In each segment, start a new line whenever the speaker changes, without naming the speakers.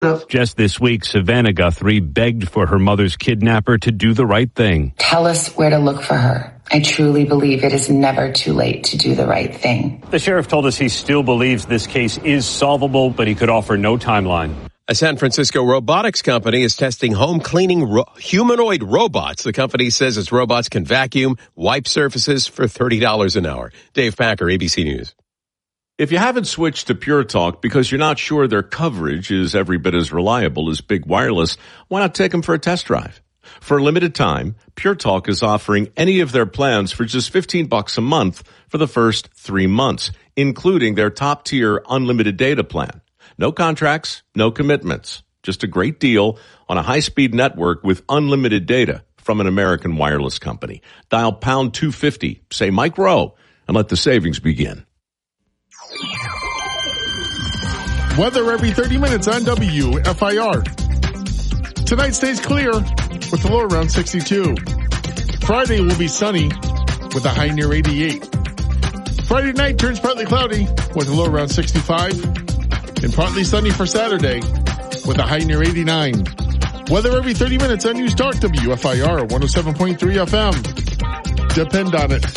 Just this week, Savannah Guthrie begged for her mother's kidnapper to do the right thing.
Tell us where to look for her. I truly believe it is never too late to do the right thing.
The sheriff told us he still believes this case is solvable, but he could offer no timeline.
A San Francisco robotics company is testing home cleaning humanoid robots. The company says its robots can vacuum, wipe surfaces for $30 an hour. Dave Packer, ABC News.
If you haven't switched to Pure Talk because you're not sure their coverage is every bit as reliable as Big Wireless, why not take them for a test drive? For a limited time, Pure Talk is offering any of their plans for just $15 a month for the first 3 months, including their top-tier unlimited data plan. No contracts, no commitments. Just a great deal on a high-speed network with unlimited data from an American wireless company. Dial pound 250, say Mike Rowe, and let the savings begin.
Weather every 30 minutes on WFIR. Tonight stays clear with a low around 62. Friday will be sunny with a high near 88. Friday night turns partly cloudy with a low around 65. And partly sunny for Saturday with a high near 89. Weather every 30 minutes on News Talk WFIR 107.3 FM. Depend on it.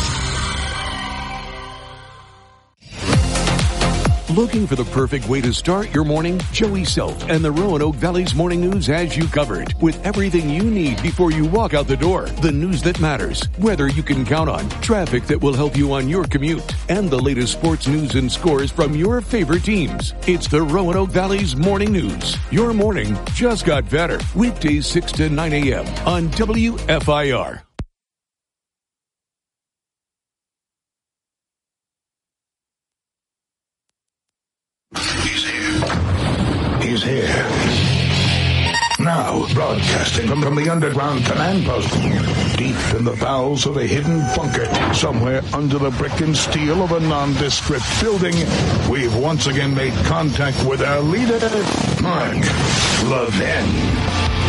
Looking for the perfect way to start your morning? Joey Self and the Roanoke Valley's Morning News has you covered with everything you need before you walk out the door. The news that matters, weather you can count on, traffic that will help you on your commute, and the latest sports news and scores from your favorite teams. It's the Roanoke Valley's Morning News. Your morning just got better. Weekdays 6 to 9 a.m. on WFIR.
He's here. Now, broadcasting from the underground command post, deep in the bowels of a hidden bunker, somewhere under the brick and steel of a nondescript building, we've once again made contact with our leader, Mark Levin.